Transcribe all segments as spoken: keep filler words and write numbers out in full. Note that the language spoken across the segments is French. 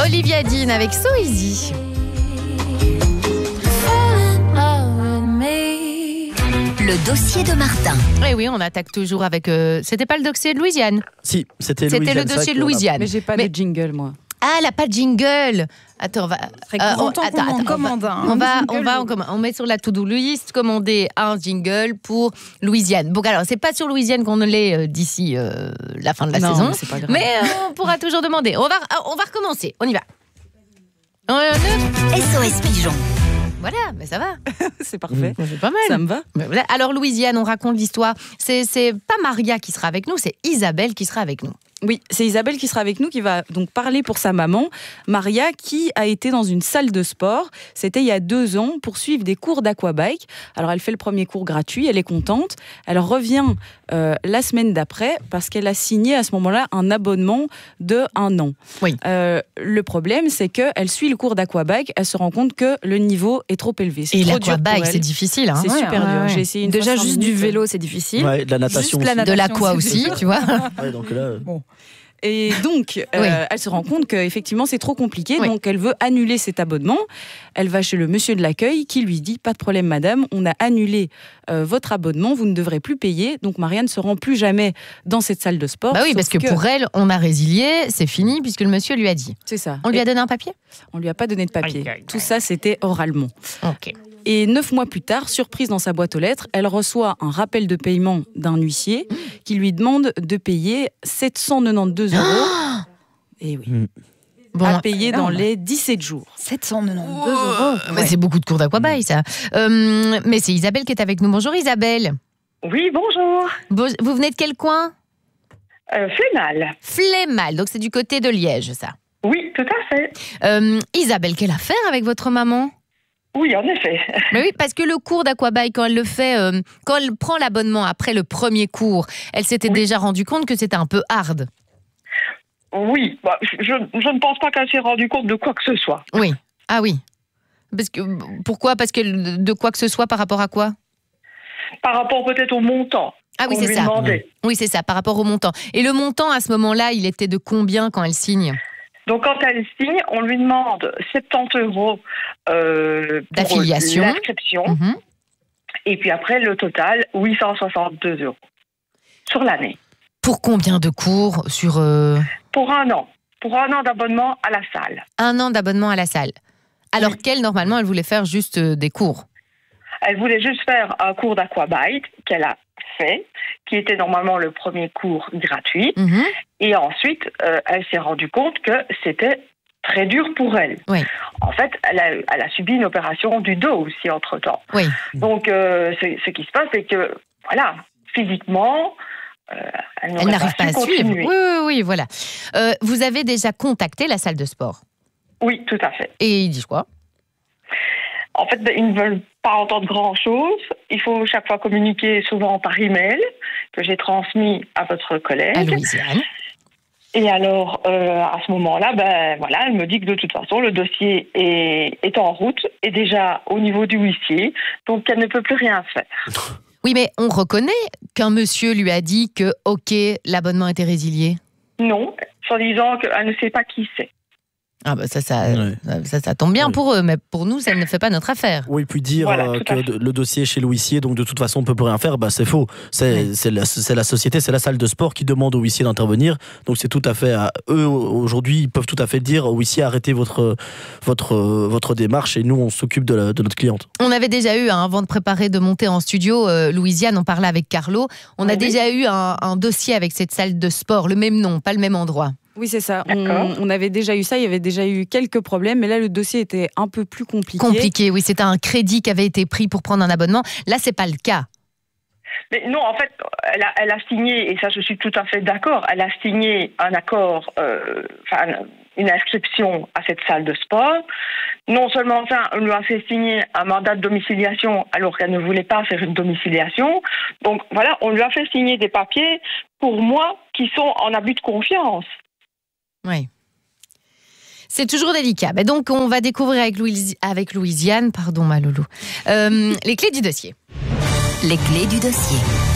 Olivia Dean avec So Easy. Le dossier de Martin. Eh oui, on attaque toujours avec... Euh, c'était pas le dossier de Louisiane? Si, c'était C'était Louisiane. le dossier de Louisiane. Mais j'ai pas Mais... de jingle, moi. Ah, elle n'a pas de jingle. Attends, on va... Très euh, content on, attends, qu'on attends, commande un. On va, on, va, on, va on met sur la to-do list commander un jingle pour Louisiane. Bon, alors, c'est pas sur Louisiane qu'on l'est euh, d'ici euh, la fin de la non, saison. Mais, c'est pas grave. mais euh, on pourra toujours demander. On va, on va recommencer. On y va. Euh, S O S Pigeon. Voilà, mais ça va. C'est parfait. Mmh. C'est pas mal. Ça me va. Voilà. Alors, Louisiane, on raconte l'histoire. C'est, c'est pas Maria qui sera avec nous, c'est Isabelle qui sera avec nous. Oui, c'est Isabelle qui sera avec nous, qui va donc parler pour sa maman, Maria, qui a été dans une salle de sport. C'était il y a deux ans pour suivre des cours d'aquabike. Alors, elle fait le premier cours gratuit, elle est contente. Elle revient euh, la semaine d'après parce qu'elle a signé à ce moment-là un abonnement de un an. Oui. Euh, le problème, c'est qu'elle suit le cours d'aquabike, elle se rend compte que le niveau est trop élevé. C'est Et trop dur pour l'aquabike, elle. c'est difficile. Hein. C'est ouais, super ouais, dur. ouais. J'ai essayé une Déjà, fois cinq juste du minutes. vélo, c'est difficile. Ouais, de la natation Juste la aussi. De natation, l'aqua c'est aussi, dur. tu vois. Ouais, donc là, euh, Bon. Et donc, euh, Oui. elle se rend compte qu'effectivement, c'est trop compliqué. Oui. Donc, elle veut annuler cet abonnement. Elle va chez le monsieur de l'accueil qui lui dit « Pas de problème, madame, on a annulé euh, votre abonnement, vous ne devrez plus payer. » Donc, Maria ne se rend plus jamais dans cette salle de sport. Bah oui, sauf parce que, pour elle, on a résilié, c'est fini, puisque le monsieur lui a dit. C'est ça. On lui Et a donné un papier? on lui a pas donné de papier. Aïe, aïe, aïe. Tout ça, c'était oralement. Ok. Et neuf mois plus tard, surprise dans sa boîte aux lettres, elle reçoit un rappel de paiement d'un huissier qui lui demande de payer sept cent quatre-vingt-douze euros. Et oui. Mm. Bon, à payer dans énorme. les dix-sept jours. sept cent quatre-vingt-douze euros. mais c'est beaucoup de cours d'aquabike, ça. Euh, mais c'est Isabelle qui est avec nous. Bonjour Isabelle. Oui, bonjour. Vous, vous venez de quel coin? Euh, Flémal. Flémal, donc c'est du côté de Liège, ça. Oui, tout à fait. Euh, Isabelle, quelle affaire avec votre maman? Oui, en effet. Mais oui, parce que le cours d'aquabike, quand elle le fait, euh, quand elle prend l'abonnement après le premier cours, elle s'était Oui. déjà rendue compte que c'était un peu hard. Oui, bah, je, je ne pense pas qu'elle s'est rendue compte de quoi que ce soit. Oui. Ah oui. Parce que, pourquoi? Parce que de quoi que ce soit par rapport à quoi? Par rapport peut-être au montant Ah oui, qu'on c'est lui ça. demandait. Oui, c'est ça, par rapport au montant. Et le montant, à ce moment-là, il était de combien quand elle signe? Donc quand elle signe, on lui demande soixante-dix euros euh, pour D'affiliation. l'inscription. Mhm. Et puis après, le total, huit cent soixante-deux euros sur l'année. Pour combien de cours sur euh, Pour un an. Pour un an d'abonnement à la salle. un an d'abonnement à la salle? Alors Oui. qu'elle, normalement, elle voulait faire juste euh, des cours. Elle voulait juste faire un cours d'aquabike qu'elle a fait, qui était normalement le premier cours gratuit. Mhm. Et ensuite, euh, elle s'est rendue compte que c'était très dur pour elle. Oui. En fait, elle a, elle a subi une opération du dos aussi entre-temps. Oui. Donc, euh, c'est- ce qui se passe, c'est que, voilà, physiquement, euh, elle, Elle n'aurait n'arrive pas, su à suivre. continuer. Oui, oui, oui, voilà. Euh, vous avez déjà contacté la salle de sport? Oui, tout à fait. Et ils disent quoi? En fait, ils ne veulent pas entendre grand-chose. Il faut chaque fois communiquer souvent par email, que j'ai transmis à votre collègue. À Louisiane. Et alors, euh, à ce moment-là, ben, voilà, elle me dit que de toute façon, le dossier est, est en route, est déjà au niveau du huissier, donc elle ne peut plus rien faire. Oui, mais on reconnaît qu'un monsieur lui a dit que, OK, l'abonnement était résilié. Non, en disant qu'elle ne sait pas qui c'est. Ah bah ça, ça, Ouais. ça, ça, ça tombe bien Ouais. pour eux, mais pour nous, ça ne fait pas notre affaire. Oui, puis dire Voilà, euh, tout à que fait. de- le dossier est chez l'huissier, donc de toute façon on ne peut plus rien faire, bah, c'est faux. C'est Oui. c'est la, c'est la société, c'est la salle de sport qui demande au huissier d'intervenir. Donc c'est tout à fait à eux, aujourd'hui, ils peuvent tout à fait dire au huissier, arrêtez votre, votre, votre démarche et nous on s'occupe de, la- de notre cliente. On avait déjà eu, hein, avant de préparer de monter en studio, euh, Louisiane, on parlait avec Carlo, on a Oui. déjà eu un, un dossier avec cette salle de sport, le même nom, pas le même endroit. Oui, c'est ça. On, D'accord. on avait déjà eu ça, il y avait déjà eu quelques problèmes, mais là, le dossier était un peu plus compliqué. Compliqué, oui, c'était un crédit qui avait été pris pour prendre un abonnement. Là, c'est pas le cas. Mais non, en fait, elle a, elle a signé, et ça je suis tout à fait d'accord, elle a signé un accord, euh, enfin, une inscription à cette salle de sport. Non seulement ça, on lui a fait signer un mandat de domiciliation alors qu'elle ne voulait pas faire une domiciliation. Donc voilà, on lui a fait signer des papiers, pour moi, qui sont en abus de confiance. Oui. C'est toujours délicat. Mais donc, on va découvrir avec, Louis, avec Louisiane, pardon, ma loulou, euh, les clés du dossier. Les clés du dossier.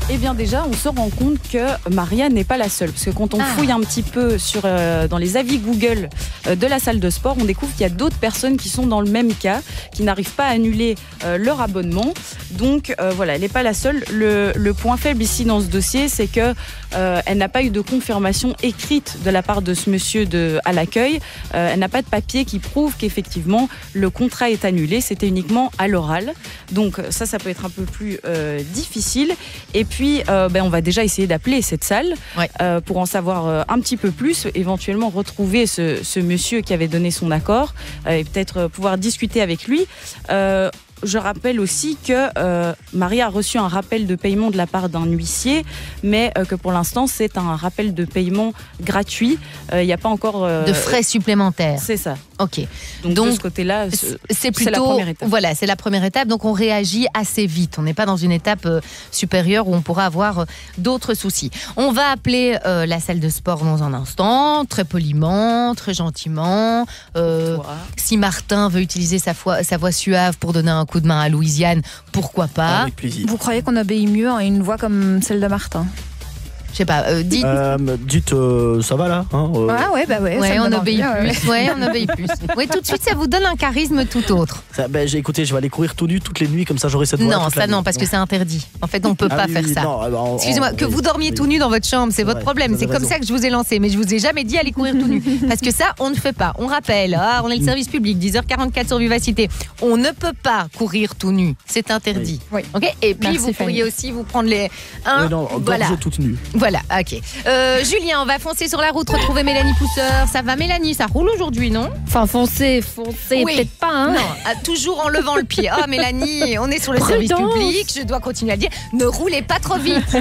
Eh bien déjà, on se rend compte que Maria n'est pas la seule. Parce que quand on ah. fouille un petit peu sur, euh, dans les avis Google euh, de la salle de sport, on découvre qu'il y a d'autres personnes qui sont dans le même cas, qui n'arrivent pas à annuler euh, leur abonnement. Donc euh, voilà, elle n'est pas la seule. Le, le point faible ici dans ce dossier, c'est qu'elle euh, n'a pas eu de confirmation écrite de la part de ce monsieur de, à l'accueil. Euh, elle n'a pas de papier qui prouve qu'effectivement le contrat est annulé. C'était uniquement à l'oral. Donc ça, ça peut être un peu plus euh, difficile. Et puis, euh, ben, on va déjà essayer d'appeler cette salle ouais. euh, pour en savoir euh, un petit peu plus, éventuellement retrouver ce, ce monsieur qui avait donné son accord euh, et peut-être euh, pouvoir discuter avec lui. Euh, Je rappelle aussi que euh, Maria a reçu un rappel de paiement de la part d'un huissier, mais euh, que pour l'instant, c'est un rappel de paiement gratuit. Il euh, n'y a pas encore... Euh, de frais supplémentaires. C'est ça. Ok. Donc, Donc de ce côté-là, c'est, c'est plutôt... c'est la première étape. Voilà, c'est la première étape. Donc on réagit assez vite. On n'est pas dans une étape euh, supérieure où on pourra avoir euh, d'autres soucis. On va appeler euh, la salle de sport dans un instant, très poliment, très gentiment. Euh, si Martin veut utiliser sa, foi, sa voix suave pour donner un coup de main à Louisiane, pourquoi pas. Avec plaisir. Vous croyez qu'on obéit mieux à une voix comme celle de Martin ? Je sais pas, euh, dites. Euh, dites, euh, ça va là hein, euh... Ah ouais, bah ouais. Ouais, on obéit envie, plus. Ouais. ouais, on obéit plus. Ouais, tout de suite, ça vous donne un charisme tout autre. Ça, ben, j'ai écouté, je vais aller courir tout nu toutes les nuits, comme ça j'aurai cette voix. Non, ça non, parce que c'est interdit. En fait, on peut ah, pas oui, faire oui, ça. Non, alors, on, Excusez-moi, on, que oui, vous dormiez oui. tout nu dans votre chambre, c'est, c'est votre vrai, problème. C'est comme raison. Ça que je vous ai lancé, mais je vous ai jamais dit aller courir tout nu, parce que ça, on ne fait pas. On rappelle, ah, on est le service public, dix heures quarante-quatre sur Vivacité. On ne peut pas courir tout nu, c'est interdit. Oui. Ok. Et puis Merci, vous pourriez Fanny. Aussi vous prendre les. Hein, oui, non, voilà. toute nue. Voilà. Ok. Euh, Julien, on va foncer sur la route, retrouver Mélanie Pousseur. Ça va, Mélanie? Ça roule aujourd'hui, non? Enfin, foncer, foncer, oui. peut-être pas. Hein. Non, ah, toujours en levant le pied. Oh, Mélanie, on est sur le Prudence. Service public. Je dois continuer à le dire. Ne roulez pas trop vite.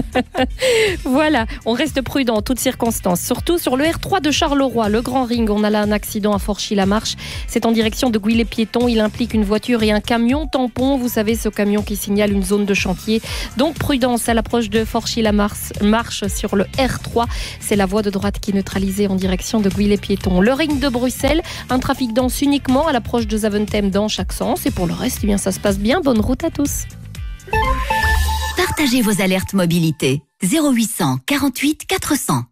Voilà, on reste prudent en toutes circonstances. Surtout sur le R trois de Charleroi, le Grand Ring. On a là un accident à Forchy-la-Marche. C'est en direction de Gouy-les-Piétons. Il implique une voiture et un camion tampon. Vous savez, ce camion qui signale une zone de chantier. Donc, prudence à l'approche de Forchy-la-Marche sur le R trois. C'est la voie de droite qui est neutralisée en direction de Gouy-les-Piétons. Le ring de Bruxelles, un trafic dense uniquement à l'approche de Zaventem dans chaque sens. Et pour le reste, eh bien, ça se passe bien. Bonne route à tous. Partagez vos alertes mobilité. zéro huit cent quarante-huit quatre cents.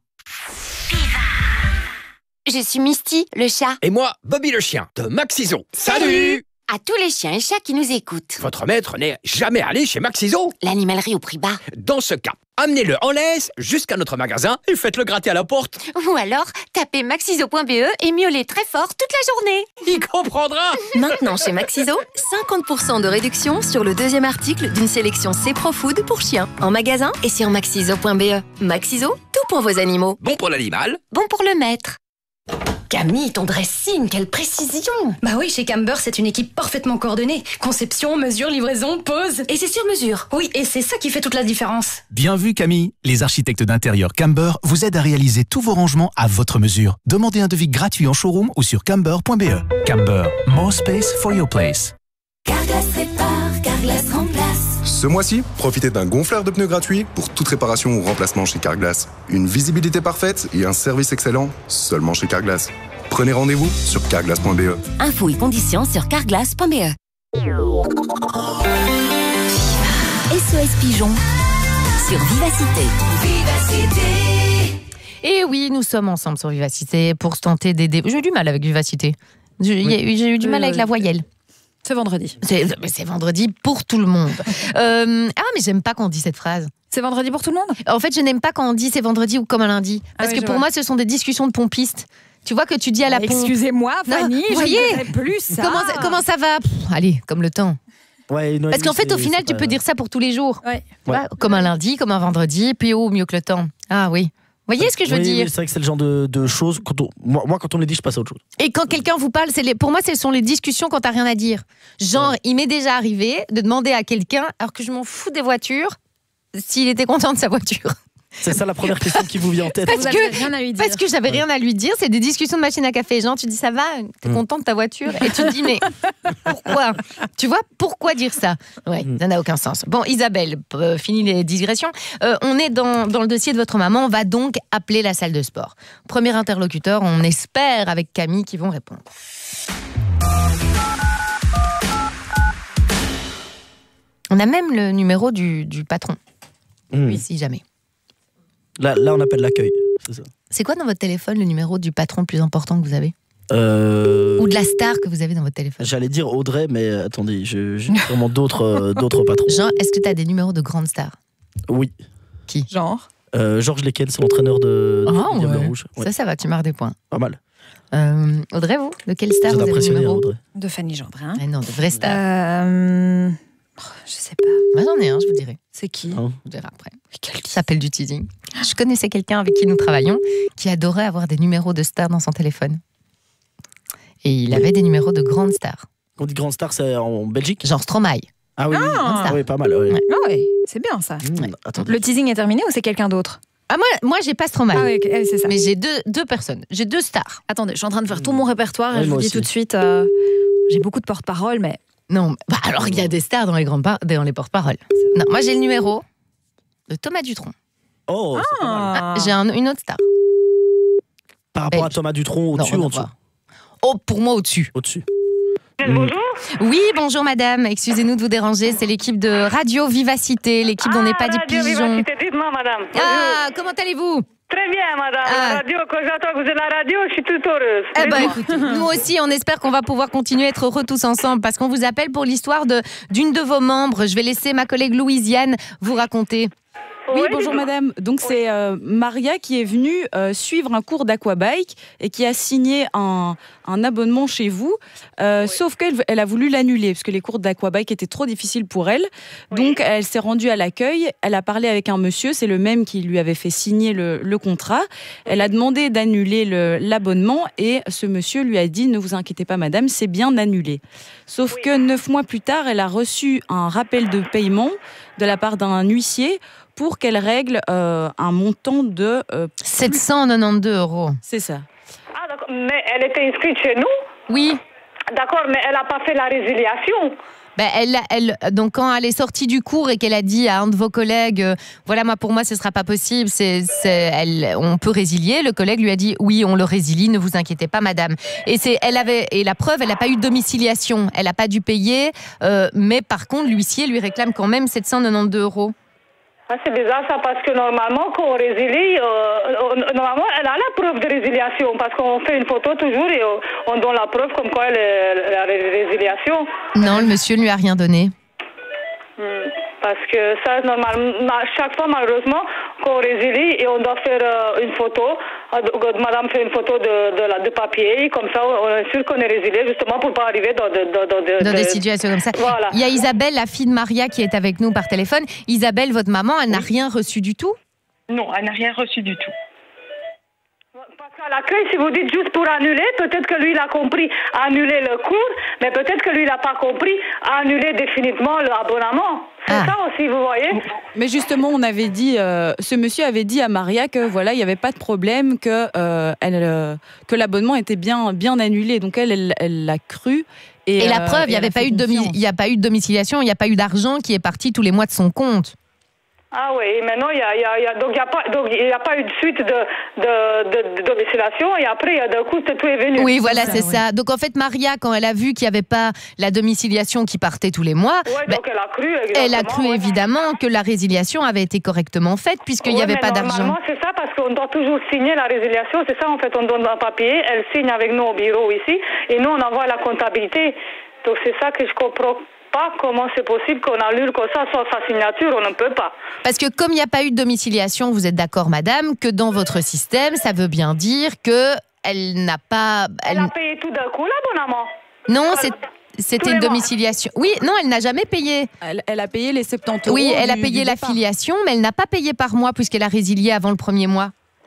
Je suis Misty, le chat. Et moi, Bobby le chien, de Maxiso. Salut, Salut à tous les chiens et chats qui nous écoutent. Votre maître n'est jamais allé chez Maxiso? L'animalerie au prix bas. Dans ce cas, amenez-le en laisse jusqu'à notre magasin et faites-le gratter à la porte. Ou alors, tapez maxiso point b e et miaulez très fort toute la journée. Il comprendra. Maintenant chez Maxiso, cinquante pour cent de réduction sur le deuxième article d'une sélection C Pro Food pour chiens. En magasin et sur maxiso point b e. Maxiso, tout pour vos animaux. Bon pour l'animal. Bon pour le maître. Camille, ton dressing, quelle précision! Bah oui, chez Camber, c'est une équipe parfaitement coordonnée. Conception, mesure, livraison, pose. Et c'est sur mesure. Oui, et c'est ça qui fait toute la différence. Bien vu, Camille. Les architectes d'intérieur Camber vous aident à réaliser tous vos rangements à votre mesure. Demandez un devis gratuit en showroom ou sur camber point b e. Camber, more space for your place. Carglass répare, Carglass remplace. Ce mois-ci, profitez d'un gonfleur de pneus gratuit pour toute réparation ou remplacement chez Carglass. Une visibilité parfaite et un service excellent seulement chez Carglass. Prenez rendez-vous sur carglass point b e. Infos et conditions sur carglass point b e. S O S Pigeon sur Vivacité. Vivacité. Et oui, nous sommes ensemble sur Vivacité pour se tenter d'aider. J'ai eu du mal avec Vivacité. J'ai, oui. j'ai eu du mal avec la voyelle. C'est vendredi. C'est, c'est vendredi pour tout le monde. euh, ah, mais j'aime pas quand on dit cette phrase. C'est vendredi pour tout le monde? En fait, je n'aime pas quand on dit c'est vendredi ou comme un lundi. Parce ah oui, que pour vois. Moi, ce sont des discussions de pompistes. Tu vois que tu dis à la pompe. Excusez-moi, Fanny, non, je ne dirais plus ça. Comment, ça. comment ça va? Pff, allez, comme le temps. Ouais, non, parce qu'en fait, au final, tu pas... peux dire ça pour tous les jours. Ouais. Tu vois, comme un lundi, comme un vendredi, puis oh, mieux que le temps. Ah oui. Vous voyez ce que je veux oui, dire? Oui, c'est vrai que c'est le genre de, de choses. Quand on, moi, moi, quand on me les dit, je passe à autre chose. Et quand quelqu'un vous parle, c'est les, pour moi, ce sont les discussions quand t'as rien à dire. Genre, ouais. Il m'est déjà arrivé de demander à quelqu'un, alors que je m'en fous des voitures, s'il était content de sa voiture. C'est ça la première question qui vous vient en tête. Parce que, rien à lui dire. Parce que j'avais rien à lui dire. C'est des discussions de machine à café. Genre, tu dis ça va, t'es mm. content de ta voiture? Et tu te dis mais pourquoi? Tu vois, pourquoi dire ça? Ouais, mm. ça n'a aucun sens. Bon, Isabelle, euh, fini les digressions. Euh, on est dans, dans le dossier de votre maman. On va donc appeler la salle de sport. Premier interlocuteur, on espère avec Camille qui vont répondre. On a même le numéro du, du patron. Mmh. Oui, si jamais. Là, là, on appelle l'accueil. C'est ça. C'est quoi dans votre téléphone le numéro du patron le plus important que vous avez ? Euh... Ou de la star que vous avez dans votre téléphone ? J'allais dire Audrey, mais euh, attendez, je- j'ai sûrement d'autres, euh, d'autres patrons. Jean, est-ce que tu as des numéros de grandes stars ? Oui. Qui ? Genre Euh, Georges Lequel, c'est l'entraîneur de, de Ah, Diable ouais. Rouge. Ouais, Ça, ça va, tu marques des points. pas mal. Euh, Audrey, vous ? De quelle star Vous vous êtes avez le impressionné, numéro ? Audrey. de Fanny Gendrin. Ah non, de vraies stars. Euh, oh, je sais pas. Moi, j'en ai un, je vous dirai. C'est qui Hein Je vous dirai après. Ça s'appelle du teasing. Je connaissais quelqu'un avec qui nous travaillons qui adorait avoir des numéros de stars dans son téléphone. Et il avait des numéros de grandes stars. On dit Grande Star, c'est en Belgique ? Genre Stromae. Ah oui, oui. Ah. Ah oui, pas mal. Ouais. Ouais. Ah ouais, c'est bien ça. Mmh, attendez. Le teasing est terminé ou c'est quelqu'un d'autre? Ah, moi, moi j'ai pas Stromae. Ah oui, ok, eh, c'est ça. Mais j'ai deux, deux personnes. J'ai deux stars. Attendez, je suis en train de faire tout mon répertoire et Ouais, je vous moi dis aussi. tout de suite, euh, j'ai beaucoup de porte-parole, mais Non, bah alors il y a des stars dans les, grandes par- dans les porte-paroles. Non, moi j'ai le numéro de Thomas Dutronc. Oh, c'est pas mal. Ah. J'ai un- une autre star. Par rapport à Belge. Thomas Dutronc, au-dessus Non, ou non, en dessous pas. Oh, pour moi au-dessus. Au-dessus. Bonjour. Oui, bonjour madame. Excusez-nous de vous déranger. C'est l'équipe de Radio Vivacité, l'équipe d'On n'est pas des Radio pigeons. Vivacité, dites-moi, madame. Ah, comment allez-vous? Très bien, madame. Ah. La radio, quand j'entends que vous êtes à la radio, je suis toute heureuse. Eh ben, Dites-moi. écoutez, nous aussi, on espère qu'on va pouvoir continuer à être heureux tous ensemble parce qu'on vous appelle pour l'histoire de, d'une de vos membres. Je vais laisser ma collègue Louisiane vous raconter. Oui, Oui, bonjour dites-moi. madame. Donc c'est euh, Maria qui est venue euh, suivre un cours d'aquabike et qui a signé un, un abonnement chez vous, euh, sauf qu'elle elle a voulu l'annuler parce que les cours d'aquabike étaient trop difficiles pour elle. Donc elle s'est rendue à l'accueil, elle a parlé avec un monsieur, c'est le même qui lui avait fait signer le, le contrat. Elle a demandé d'annuler le- l'abonnement et ce monsieur lui a dit « Ne vous inquiétez pas madame, c'est bien annulé ». Sauf que neuf mois plus tard, elle a reçu un rappel de paiement de la part d'un huissier pour qu'elle règle euh, un montant de... euh, sept cent quatre-vingt-douze euros. C'est ça. Ah, d'accord. Mais elle était inscrite chez nous. Oui. D'accord, mais elle n'a pas fait la résiliation. Ben, elle, elle, donc quand elle est sortie du cours et qu'elle a dit à un de vos collègues, euh, voilà, moi pour moi ce sera pas possible, c'est, c'est, elle, on peut résilier. Le collègue lui a dit, oui, on le résilie, ne vous inquiétez pas, madame. Et c'est, elle avait, et la preuve, elle n'a pas eu de domiciliation, elle n'a pas dû payer, euh, mais par contre l'huissier lui réclame quand même sept cent quatre-vingt-douze euros. Ah, c'est bizarre ça, parce que normalement, quand on résilie, euh, on- normalement, elle a la preuve de résiliation, parce qu'on fait une photo toujours et on, on donne la preuve comme quoi elle est la ré- résiliation. Non, le monsieur ne lui a rien donné. Hmm. Parce que ça, normalement, chaque fois, malheureusement, quand on résilie et on doit faire euh, une photo, euh, donc, madame fait une photo de, de, la, de papier, comme ça, on est sûr qu'on est résilié, justement, pour ne pas arriver dans, de, dans, dans, de- Dans de- des situations comme ça. Voilà. Il y a Isabelle, la fille de Maria, qui est avec nous par téléphone. Isabelle, votre maman, elle n'a rien reçu du tout? Non, elle n'a rien reçu du tout. Parce qu'à l'accueil, si vous dites juste pour annuler, peut-être que lui, il a compris annuler le cours, mais peut-être que lui, il n'a pas compris annuler définitivement l'abonnement. C'est Ah. ça aussi, vous voyez? Mais justement, on avait dit, euh, ce monsieur avait dit à Maria que voilà, il n'y avait pas de problème, que euh, elle, euh, que l'abonnement était bien bien annulé. Donc elle, elle, elle l'a cru. Et, Et la euh, preuve, il et n'y elle avait a pas fait eu de domi- confiance. il n'y a pas eu de domiciliation, il n'y a pas eu d'argent qui est parti tous les mois de son compte. Ah oui, maintenant, il y a, il y a, il y a- donc il n'y a, pas- donc, il y a pas eu de suite de, de, de, de domiciliation, et après, il y a d'un coup, tout est venu. Oui, voilà, ça, c'est oui. ça. Donc en fait, Maria, quand elle a vu qu'il n'y avait pas la domiciliation qui partait tous les mois, Ouais, ben, donc elle a cru, elle a exactement, cru ouais. évidemment que la résiliation avait été correctement faite puisqu'il n'y Ouais, avait mais pas d'argent. Normalement, c'est ça, parce qu'on doit toujours signer la résiliation. C'est ça, en fait, on donne un papier, elle signe avec nous au bureau ici, et nous, on envoie la comptabilité. Donc c'est ça que je comprends pas, comment c'est possible qu'on annule comme ça sans sa signature, on ne peut pas. Parce que comme il n'y a pas eu de domiciliation, vous êtes d'accord, madame, que dans votre système, ça veut bien dire que elle n'a pas... Elle elle- a payé tout d'un coup l'abonnement. Non, c'est- c'était Tous une les mois. domiciliation. Oui, non, elle n'a jamais payé. Elle, elle a payé les soixante-dix euros. Oui, elle a du- payé du la départ. filiation, mais elle n'a pas payé par mois puisqu'elle a résilié avant le premier mois.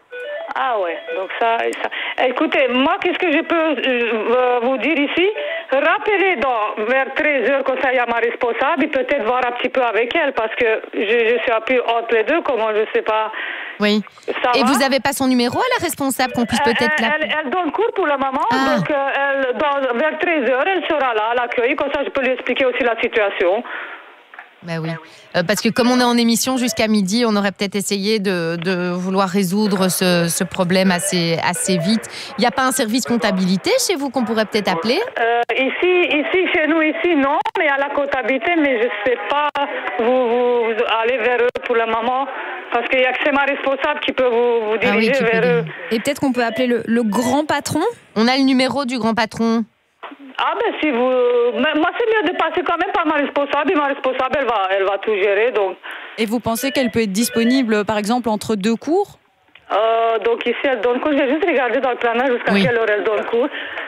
Ah ouais, donc ça, ça. Écoutez, moi, qu'est-ce que je peux euh, vous dire ici? Rappelez dans, vers treize heures, comme ça, il y a ma responsable, et peut-être voir un petit peu avec elle, parce que je, je suis un peu entre les deux, comment je sais pas. Oui. Ça Et va? vous n'avez pas son numéro à la responsable qu'on puisse Elle, peut-être elle, l'appeler? elle donne cours pour le moment, Ah. donc euh, elle, dans, vers treize heures, elle sera là à l'accueil, comme ça je peux lui expliquer aussi la situation. Bah oui. Euh, parce que comme on est en émission jusqu'à midi, on aurait peut-être essayé de, de vouloir résoudre ce, ce problème assez, assez vite. Il n'y a pas un service comptabilité chez vous qu'on pourrait peut-être appeler? Euh, ici, ici, chez nous, ici, non, mais à la comptabilité, mais je sais pas, vous, vous, vous allez vers eux pour le moment. Parce qu'il n'y a que c'est ma responsable qui peut vous, vous diriger ah oui, vers eux. Et peut-être qu'on peut appeler le, le grand patron. On a le numéro du grand patron. Ah ben si vous... Mais moi c'est mieux de passer quand même par ma responsable. Et ma responsable, elle va, elle va tout gérer. Donc. Et vous pensez qu'elle peut être disponible, par exemple, entre deux cours? euh, Donc ici, elle donne cours. J'ai juste regardé dans le planning jusqu'à oui. quelle heure elle donne cours.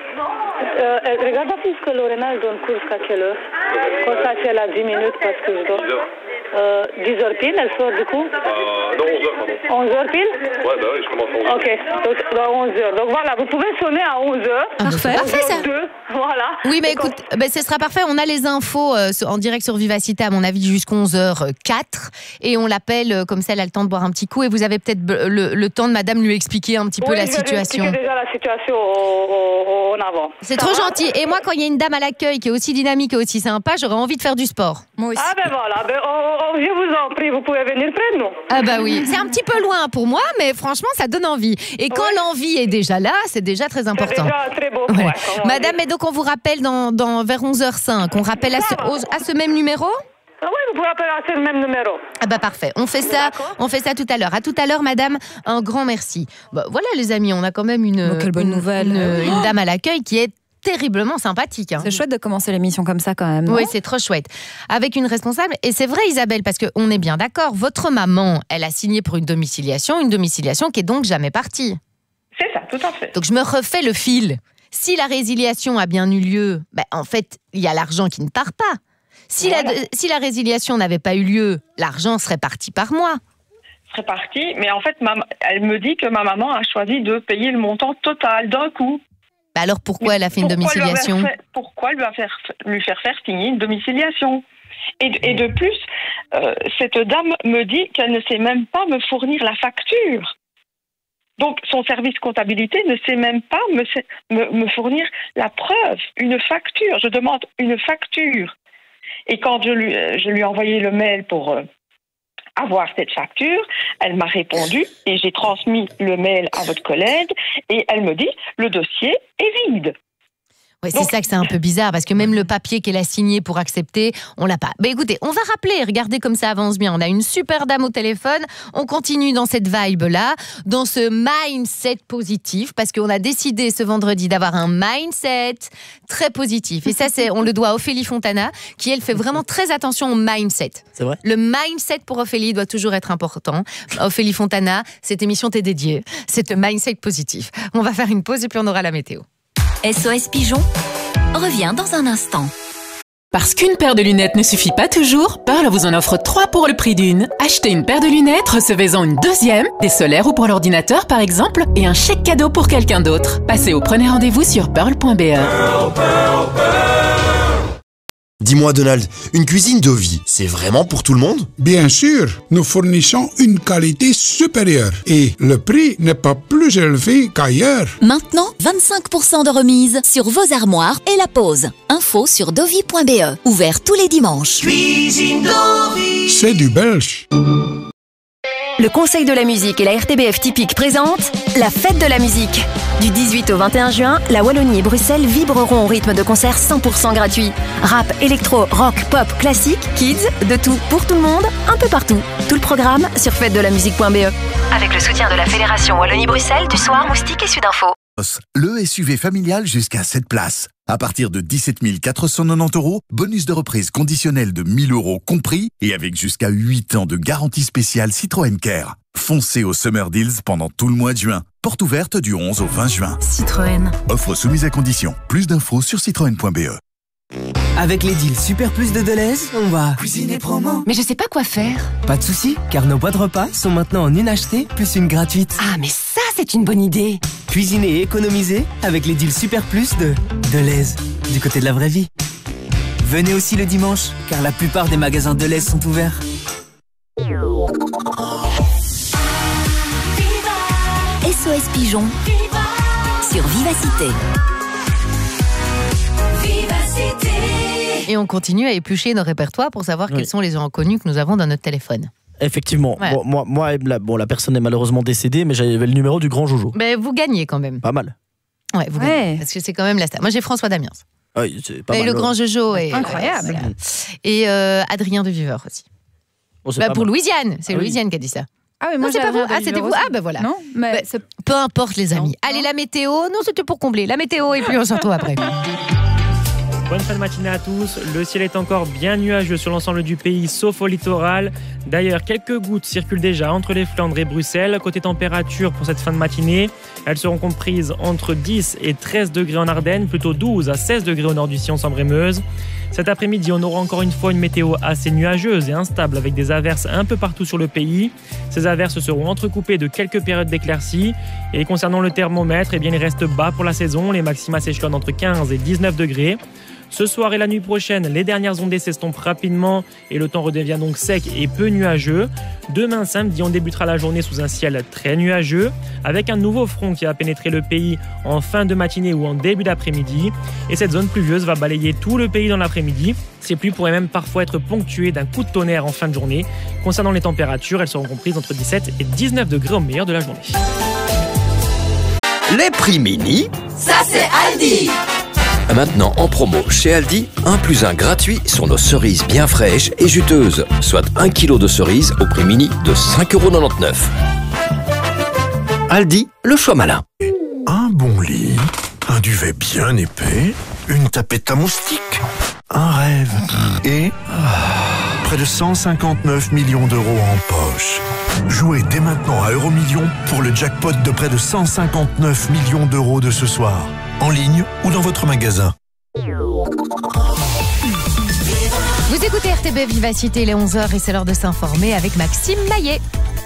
Euh, elle, regarde un peu ce que Lorena elle donne cours jusqu'à quelle heure. Comme ça, si elle a dix minutes parce que je dois... Euh, dix heures pile, elle sort du coup euh, Non, onze heures, pardon. onze heures pile? Ouais, bah oui, je commence à onze heures. Ok, donc bah, onze heures. Donc voilà, vous pouvez sonner à onze heures. Ah, parfait. Parfait, ça. deux, voilà. Oui, mais écoute, quand... bah, ce sera parfait. On a les infos euh, en direct sur Vivacité, à mon avis, jusqu'à onze heures quatre. Et on l'appelle, euh, comme ça, elle a le temps de boire un petit coup. Et vous avez peut-être le, le temps de madame lui expliquer un petit oui, peu la je situation. Oui, déjà la situation au, au, en avant. C'est trop va? gentil. Et moi, quand il y a une dame à l'accueil qui est aussi dynamique et aussi sympa, j'aurais envie de faire du sport. Moi aussi. Ah ben voilà, ben, oh, oh, je vous en prie, vous pouvez venir près de nous. Ah bah oui, c'est un petit peu loin pour moi, mais franchement, ça donne envie. Et quand oui. l'envie est déjà là, c'est déjà très important. C'est déjà très beau. Ouais. Ouais, madame, et donc on vous rappelle dans, dans, vers onze heures cinq, on rappelle à ce, au, à ce même numéro? Ah oui, vous pouvez appeler à ce même numéro. Ah bah parfait, on fait ça, on fait ça tout à l'heure. À tout à l'heure, madame, un grand merci. Bah, voilà les amis, on a quand même une, bon, quelle bonne une, nouvelle. une, une dame à l'accueil qui est terriblement sympathique. Hein. C'est chouette de commencer l'émission comme ça quand même. Oui, c'est trop chouette. Avec une responsable, et c'est vrai Isabelle, parce qu'on est bien d'accord, votre maman, elle a signé pour une domiciliation, une domiciliation qui est donc jamais partie. C'est ça, tout à fait. Donc je me refais le fil. Si la résiliation a bien eu lieu, ben, en fait, il y a l'argent qui ne part pas. Si, voilà. la, si la résiliation n'avait pas eu lieu, l'argent serait parti par mois. Serait parti, mais en fait, ma, elle me dit que ma maman a choisi de payer le montant total d'un coup. Bah alors pourquoi mais elle a fait une domiciliation? Fait, Pourquoi lui, faire, lui faire faire signer une domiciliation? et, et de plus, euh, cette dame me dit qu'elle ne sait même pas me fournir la facture. Donc son service comptabilité ne sait même pas me, me, me fournir la preuve, une facture. Je demande une facture. Et quand je lui, je lui ai envoyé le mail pour... Euh, avoir cette facture, elle m'a répondu et j'ai transmis le mail à votre collègue et elle me dit le dossier est vide. Ouais, c'est Donc, ça que c'est un peu bizarre parce que même le papier qu'elle a signé pour accepter, on l'a pas. Mais écoutez, on va rappeler, regardez comme ça avance bien. On a une super dame au téléphone, on continue dans cette vibe-là, dans ce mindset positif parce qu'on a décidé ce vendredi d'avoir un mindset très positif. Et ça, c'est, on le doit à Ophélie Fontana qui, elle, fait vraiment très attention au mindset. C'est vrai. Le mindset pour Ophélie doit toujours être important. Ophélie Fontana, cette émission t'est dédiée. C'est un mindset positif. On va faire une pause et puis on aura la météo. S O S Pigeon revient dans un instant. Parce qu'une paire de lunettes ne suffit pas toujours, Pearl vous en offre trois pour le prix d'une. Achetez une paire de lunettes, recevez-en une deuxième, des solaires ou pour l'ordinateur par exemple, et un chèque cadeau pour quelqu'un d'autre. Passez au premier rendez-vous sur pearl point b e. Pearl, Pearl, Pearl. Dis-moi Donald, une cuisine Dovi, c'est vraiment pour tout le monde? Bien sûr, nous fournissons une qualité supérieure et le prix n'est pas plus élevé qu'ailleurs. Maintenant, vingt-cinq pour cent de remise sur vos armoires et la pose. Info sur dovi point b e, ouvert tous les dimanches. Cuisine Dovi, c'est du belge. Le Conseil de la musique et la R T B F Typique présentent la Fête de la musique. Du dix-huit au vingt et un juin, la Wallonie et Bruxelles vibreront au rythme de concerts cent pour cent gratuits. Rap, électro, rock, pop, classique, kids, de tout, pour tout le monde, un peu partout. Tout le programme sur fête de la musique point b e. Avec le soutien de la Fédération Wallonie-Bruxelles, du Soir, Moustique et Sudinfo. Le S U V familial jusqu'à sept places. À partir de dix-sept mille quatre cent quatre-vingt-dix euros, bonus de reprise conditionnel de mille euros compris et avec jusqu'à huit ans de garantie spéciale Citroën Care. Foncez au Summer Deals pendant tout le mois de juin. Porte ouverte du onze au vingt juin. Citroën. Offre soumise à condition. Plus d'infos sur citroën point b e. Avec les deals Super Plus de Deleuze, on va cuisiner promo. Mais je sais pas quoi faire. Pas de soucis, car nos boîtes repas sont maintenant en une achetée plus une gratuite. Ah, mais ça, c'est une bonne idée. Cuisiner et économiser avec les deals Super Plus de Deleuze, du côté de la vraie vie. Venez aussi le dimanche, car la plupart des magasins Deleuze sont ouverts. S O S Pigeon sur Vivacité. Et on continue à éplucher nos répertoires pour savoir oui. quels sont les gens connus que nous avons dans notre téléphone. Effectivement. Ouais. Bon, moi, moi la, bon, la personne est malheureusement décédée, mais j'avais le numéro du grand Jojo. Mais vous gagnez quand même. Pas mal. Ouais, vous ouais. gagnez. Parce que c'est quand même la star. Moi, j'ai François Damiens. Oui, c'est pas et mal. le grand Jojo est incroyable. Voilà. Et euh, Adrien de Viveur aussi. Bah, pour Louisiane, c'est ah, Louisiane oui. qui a dit ça. Ah oui, moi non, c'est pas vous. Ah, c'était vous. Ah, ben voilà. Non, mais bah, peu importe, les amis. Non. Allez, la météo. Non, c'était pour combler. La météo, et puis on se retrouve après. Bonne fin de matinée à tous. Le ciel est encore bien nuageux sur l'ensemble du pays, sauf au littoral. D'ailleurs, quelques gouttes circulent déjà entre les Flandres et Bruxelles. Côté température pour cette fin de matinée, elles seront comprises entre dix et treize degrés en Ardennes, plutôt douze à seize degrés au nord du Sion, Sambre-et-Meuse. Cet après-midi, on aura encore une fois une météo assez nuageuse et instable avec des averses un peu partout sur le pays. Ces averses seront entrecoupées de quelques périodes d'éclaircies. Et concernant le thermomètre, eh bien, il reste bas pour la saison. Les maxima s'échelonnent entre quinze et dix-neuf degrés. Ce soir et la nuit prochaine, les dernières ondées s'estompent rapidement et le temps redevient donc sec et peu nuageux. Demain samedi, on débutera la journée sous un ciel très nuageux avec un nouveau front qui va pénétrer le pays en fin de matinée ou en début d'après-midi. Et cette zone pluvieuse va balayer tout le pays dans l'après-midi. Ces pluies pourraient même parfois être ponctuées d'un coup de tonnerre en fin de journée. Concernant les températures, elles seront comprises entre dix-sept et dix-neuf degrés au meilleur de la journée. Les prix mini, ça c'est Aldi. Maintenant en promo chez Aldi, un plus un gratuit sur nos cerises bien fraîches et juteuses, soit un kilo de cerises au prix mini de cinq euros quatre-vingt-dix-neuf. Aldi, le choix malin. Un bon lit, un duvet bien épais, une tapette à moustiques, un rêve et près de cent cinquante-neuf millions d'euros en poche. Jouez dès maintenant à Euromillions pour le jackpot de près de cent cinquante-neuf millions d'euros de ce soir. En ligne ou dans votre magasin. Vous écoutez R T B Vivacité, il est onze heures et c'est l'heure de s'informer avec Maxime Maillet.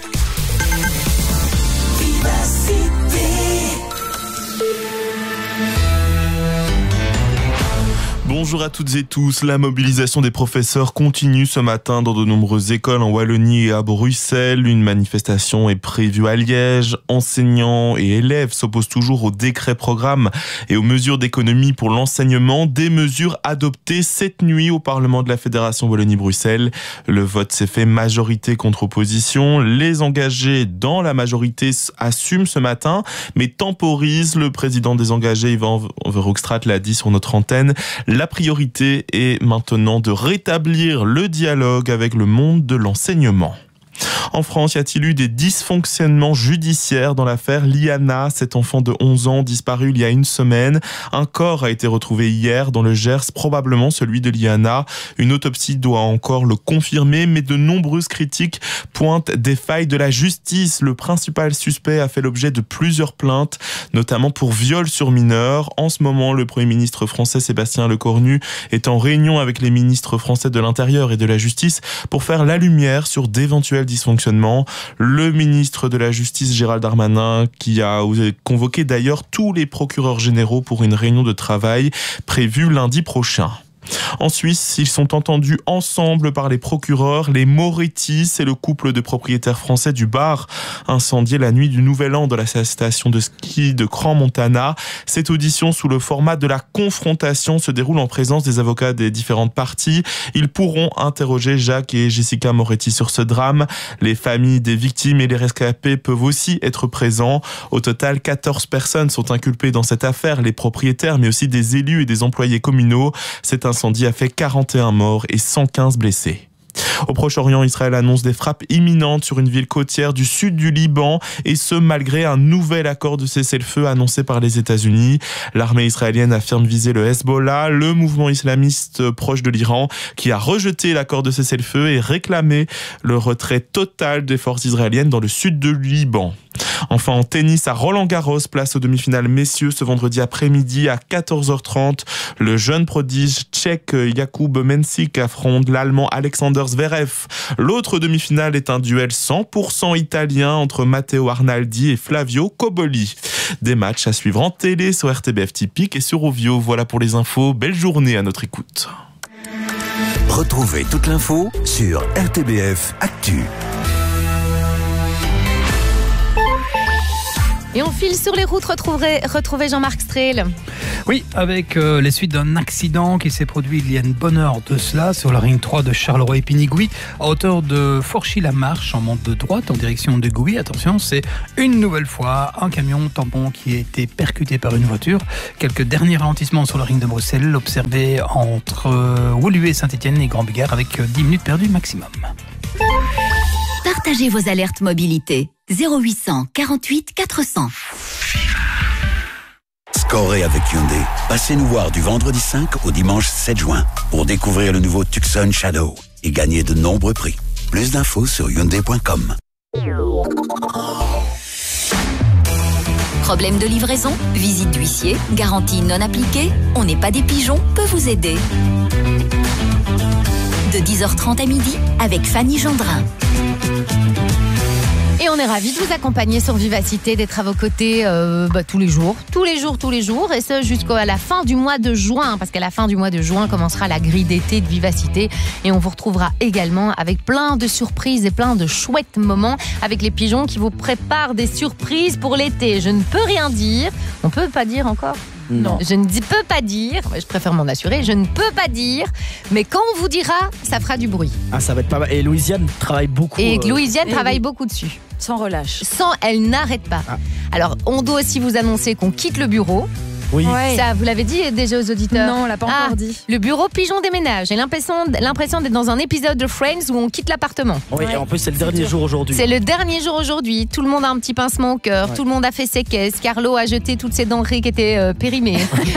Bonjour à toutes et tous. La mobilisation des professeurs continue ce matin dans de nombreuses écoles en Wallonie et à Bruxelles. Une manifestation est prévue à Liège. Enseignants et élèves s'opposent toujours au décret programme et aux mesures d'économie pour l'enseignement. Des mesures adoptées cette nuit au Parlement de la Fédération Wallonie-Bruxelles. Le vote s'est fait majorité contre opposition. Les engagés dans la majorité assument ce matin, mais temporisent. Le président des engagés, Yvan Verhoekstraat, l'a dit sur notre antenne. La priorité est maintenant de rétablir le dialogue avec le monde de l'enseignement. En France, y a-t-il eu des dysfonctionnements judiciaires dans l'affaire Liana, cet enfant de onze ans disparu il y a une semaine? Un corps a été retrouvé hier dans le Gers, probablement celui de Liana. Une autopsie doit encore le confirmer, mais de nombreuses critiques pointent des failles de la justice. Le principal suspect a fait l'objet de plusieurs plaintes, notamment pour viol sur mineur. En ce moment, le Premier ministre français Sébastien Lecornu est en réunion avec les ministres français de l'Intérieur et de la Justice pour faire la lumière sur d'éventuels dysfonctionnement. Le ministre de la Justice, Gérald Darmanin, qui a convoqué d'ailleurs tous les procureurs généraux pour une réunion de travail prévue lundi prochain. En Suisse, ils sont entendus ensemble par les procureurs. Les Moretti, c'est le couple de propriétaires français du bar incendié la nuit du Nouvel An de la station de ski de Crans-Montana. Cette audition sous le format de la confrontation se déroule en présence des avocats des différentes parties. Ils pourront interroger Jacques et Jessica Moretti sur ce drame. Les familles des victimes et les rescapés peuvent aussi être présents. Au total, quatorze personnes sont inculpées dans cette affaire, les propriétaires, mais aussi des élus et des employés communaux. C'est un L'incendie a fait quarante et un morts et cent quinze blessés. Au Proche-Orient, Israël annonce des frappes imminentes sur une ville côtière du sud du Liban, et ce malgré un nouvel accord de cessez-le-feu annoncé par les États-Unis. L'armée israélienne affirme viser le Hezbollah, le mouvement islamiste proche de l'Iran, qui a rejeté l'accord de cessez-le-feu et réclamé le retrait total des forces israéliennes dans le sud du Liban. Enfin, en tennis, à Roland-Garros, place aux demi-finales messieurs ce vendredi après-midi à quatorze heures trente. Le jeune prodige tchèque Jakub Mensik affronte l'allemand Alexander Zverev. L'autre demi-finale est un duel cent pour cent italien entre Matteo Arnaldi et Flavio Cobolli. Des matchs à suivre en télé sur R T B F Typique et sur Ovio. Voilà pour les infos. Belle journée à notre écoute. Retrouvez toute l'info sur R T B F Actu. Et on file sur les routes, retrouver, retrouver Jean-Marc Strehl. Oui, avec euh, les suites d'un accident qui s'est produit il y a une bonne heure de cela sur la ligne trois de Charleroi-Épinay-Gouy, à hauteur de Forchy-la-Marche, en monte de droite en direction de Gouy. Attention, c'est une nouvelle fois un camion tampon qui a été percuté par une voiture. Quelques derniers ralentissements sur la ligne de Bruxelles, observés entre euh, Woluwe, Saint-Étienne et Grand-Bigard, avec euh, dix minutes perdues maximum. Partagez vos alertes mobilité. zéro huit cent quarante-huit quatre cents. Scorez avec Hyundai. Passez nous voir du vendredi cinq au dimanche sept juin pour découvrir le nouveau Tucson Shadow et gagner de nombreux prix. Plus d'infos sur hyundai point com. Problème de livraison, visite d'huissier, garantie non appliquée, on n'est pas des pigeons, peut vous aider. De dix heures trente à midi avec Fanny Gendrin. Et on est ravis de vous accompagner sur Vivacité, d'être à vos côtés euh, bah, tous les jours, tous les jours, tous les jours, et ce jusqu'à la fin du mois de juin, parce qu'à la fin du mois de juin commencera la grille d'été de Vivacité, et on vous retrouvera également avec plein de surprises et plein de chouettes moments avec les pigeons qui vous préparent des surprises pour l'été. Je ne peux rien dire, on peut pas dire encore. Non. Je ne dis, peux pas dire, je préfère m'en assurer, je ne peux pas dire, mais quand on vous dira, ça fera du bruit. Ah, ça va être pas mal. Et Louisiane travaille beaucoup. Et euh... Louisiane Et travaille oui. beaucoup dessus. Sans relâche. Sans, elle n'arrête pas. Ah. Alors, on doit aussi vous annoncer qu'on quitte le bureau. Oui. Ouais. Ça, vous l'avez dit déjà aux auditeurs? Non, on l'a pas Ah, encore dit. Le bureau pigeon déménage. J'ai l'impression, l'impression d'être dans un épisode de Friends où on quitte l'appartement. Oui, et en plus, c'est le dernier jour aujourd'hui. C'est le dernier jour aujourd'hui. Tout le monde a un petit pincement au cœur. Ouais. Tout le monde a fait ses caisses. Carlo a jeté toutes ses denrées qui étaient euh, périmées.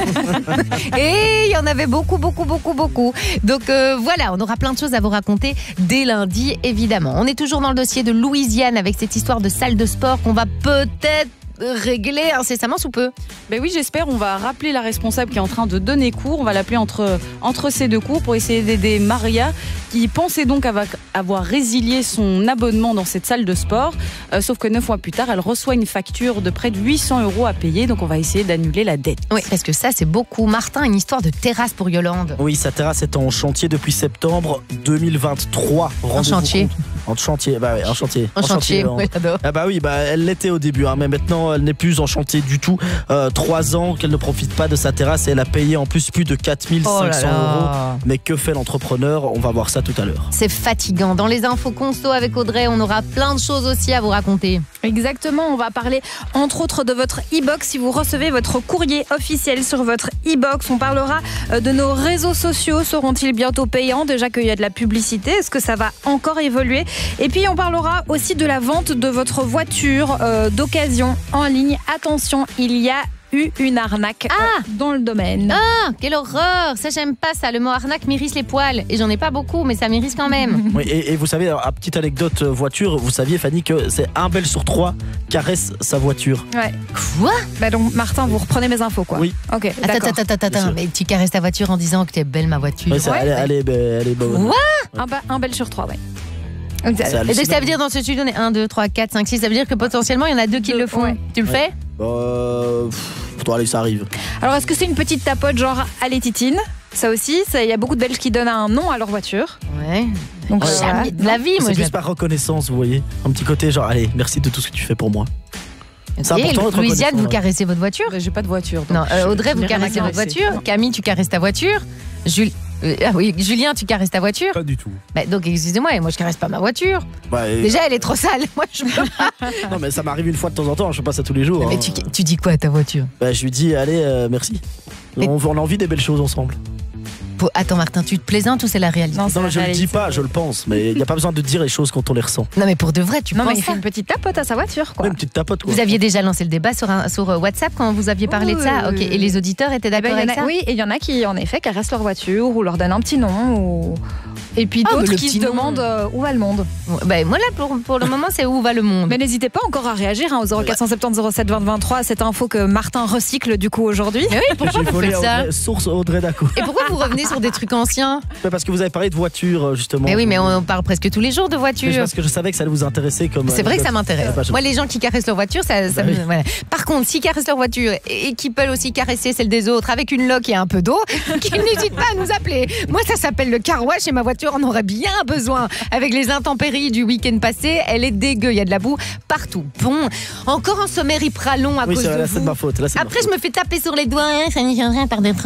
Et il y en avait beaucoup, beaucoup, beaucoup, beaucoup. Donc euh, voilà, on aura plein de choses à vous raconter dès lundi, évidemment. On est toujours dans le dossier de Louisiane avec cette histoire de salle de sport qu'on va peut-être régler incessamment sous peu. Ben oui, j'espère. On va rappeler la responsable qui est en train de donner cours. On va l'appeler entre, entre ces deux cours pour essayer d'aider Maria, qui pensait donc avoir, avoir résilié son abonnement dans cette salle de sport. Euh, sauf que neuf mois plus tard, elle reçoit une facture de près de huit cents euros à payer. Donc on va essayer d'annuler la dette. Oui, parce que ça, c'est beaucoup. Martin, une histoire de terrasse pour Yolande. Oui, sa terrasse est en chantier depuis septembre deux mille vingt-trois. En chantier. En chantier, bah ouais, en chantier. En, en chantier, en... oui, j'adore. Ah bah oui, bah elle l'était au début, hein, mais maintenant elle n'est plus en chantier du tout. Euh, trois ans qu'elle ne profite pas de sa terrasse et elle a payé en plus plus de quatre mille cinq cents euros. Mais que fait l'entrepreneur? On va voir ça tout à l'heure. C'est fatigant. Dans les infos conso avec Audrey, on aura plein de choses aussi à vous raconter. Exactement, on va parler entre autres de votre e-box. Si vous recevez votre courrier officiel sur votre e-box, on parlera de nos réseaux sociaux. Seront-ils bientôt payants? Déjà qu'il y a de la publicité, est-ce que ça va encore évoluer? Et puis on parlera aussi de la vente de votre voiture euh, d'occasion en ligne. Attention, il y a eu une arnaque ah euh, dans le domaine. Ah, quelle horreur! Ça, j'aime pas ça. Le mot arnaque m'irrisse les poils. Et j'en ai pas beaucoup, mais ça m'irrisse quand même. Oui, et, et vous savez, alors, petite anecdote voiture, vous saviez, Fanny, que c'est un Belge sur trois caresse sa voiture. Ouais. Quoi? Bah donc, Martin, vous reprenez mes infos, quoi. Oui. Ok, Attends, d'accord. attends, attends, attends. Mais tu caresses ta voiture en disant que t'es belle, ma voiture. Ouais, ça, Ouais. elle, est- elle est, elle est bonne. Quoi? Un, ba- un Belge sur trois, ouais. Et donc, ça veut dire dans ce studio, on est un, deux, trois, quatre, cinq, six. Ça veut dire que potentiellement, il y en a deux qui le font. Ouais. Tu le Ouais. fais? Euh. Pff, allez, ça arrive. Alors, est-ce que c'est une petite tapote genre allez titine? Ça aussi, ça- il y a beaucoup de Belges qui donnent un nom à leur voiture. Ouais. Donc, Ouais. euh, Jamais de la vie, moi. C'est je plus la- par reconnaissance, vous voyez. Un petit côté genre, allez, merci de tout ce que tu fais pour moi. C'est Et important d'être Louisiane, reconnaissant, vous ouais. caressez votre voiture? Ben, j'ai pas de voiture. donc Non, euh, je- Audrey, je vous n'ai rien à caressez votre caresser. voiture. Camille, tu caresses ta voiture. Jules... euh, ah oui, Julien, tu caresses ta voiture. Pas du tout. Bah, donc, excusez-moi, moi, je caresse pas ma voiture. Bah, et- Déjà, elle est trop sale. Moi, je peux pas. Non, mais ça m'arrive une fois de temps en temps, je fais pas ça tous les jours. Mais hein. tu, tu dis quoi à ta voiture? Bah, je lui dis, allez, euh, merci. Mais- On, on a envie des belles choses ensemble. Pour- Attends, Martin, tu te plaisantes ou c'est la réalité? Non, c'est Non, la je le dis réalité. pas, je le pense, mais il n'y a pas besoin de dire les choses quand on les ressent. Non, mais pour de vrai, tu Non, mais penses il fait ça? une petite tapote à sa voiture, quoi. Ouais, une petite tapote, quoi. Vous aviez déjà lancé le débat sur, un- sur euh, WhatsApp quand vous aviez parlé de ça? Oui, Ok. oui, Et les auditeurs étaient Eh ben, d'accord il y en avec a- ça? Oui, et il y en a qui, en effet, caressent leur voiture ou leur donnent un petit nom. Ou... Et puis Ah, mais d'autres le qui petit se nom. demandent euh, où va le monde. Bah, moi, là, pour, pour le moment, c'est où va le monde? Mais n'hésitez pas encore à réagir hein, au zéro quatre cent soixante-dix zéro sept vingt vingt-trois. Cette info que Martin recycle du coup aujourd'hui. Mais oui, pourquoi J'ai vous volé faites ça? Audrey- source Audrey Daco. Et pourquoi vous revenez sur des trucs anciens? Ouais, Parce que vous avez parlé de voiture, euh, justement. Mais oui, mais on parle presque tous les jours de Mais voiture. Parce que je savais que ça allait vous intéresser comme. C'est vrai que ça m'intéresse. Ah, bah, je- Moi, les gens qui caressent leur voiture, ça, ça Bah me- oui. voilà. Par contre, s'ils caressent leur voiture et qui peuvent aussi caresser celle des autres avec une loque et un peu d'eau, qu'ils n'hésitent pas à nous appeler. Moi, ça s'appelle le car wash et ma voiture en aurait bien besoin. Avec les intempéries du week-end passé, elle est dégueu. Il y a de la boue partout. Bon, encore un sommaire hyper long à Oui, cause c'est de là, c'est de vous. ma faute. Là, c'est de ma Après, je faute. me fais taper sur les doigts. Hein, ça n'y rien par d'être.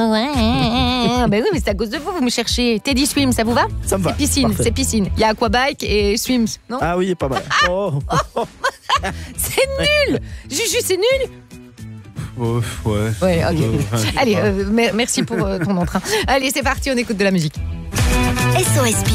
Ben oui, mais c'est à cause de vous, vous me cherchez. Teddy Swim, ça vous va? Ça me va. C'est piscine, Parfait. c'est piscine. Il y a aquabike et swims, non? Ah oui, pas mal. Oh, oh, oh. C'est nul! Juju, c'est nul! Oh, ouais. Ouais, ok. Euh, enfin, je sais Allez, pas. euh, mer- merci pour euh, ton entrain. Allez, c'est parti, on écoute de la musique. S O S